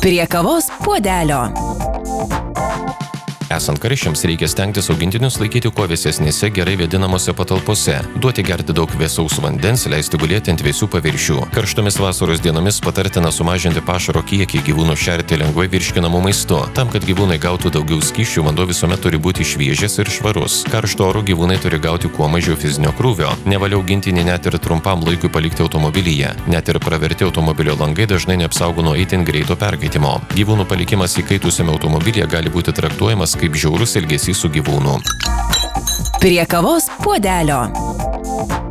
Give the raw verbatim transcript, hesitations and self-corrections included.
Prie kavos puodelio. Esant karščiams reikia stengtis augintinius laikyti kuo vėsesnėse, gerai vėdinamose patalpose, duoti gerti daug vėsaus vandens, leisti gulėti ant vėsių paviršių. Karštomis vasaros dienomis patartina sumažinti pašaro kiekį, gyvūnų šerti lengvai virškinamu maistu. Tam, kad gyvūnai gautų daugiau skysčių, vanduo visuomet turi būti šviežias ir švarus. Karšto oro gyvūnai turi gauti kuo mažiau fizinio krūvio. Nevalia augintinį net ir trumpam laikui palikti automobilyje. Net ir praverti automobilio langai dažnai neapsaugo nuo itin greito perkaitimo. Gyvūnų palikimas įkaitusiame automobilyje gali būti traktuojamas kaip žiaurus elgesys su gyvūnu. Prie kavos puodelio.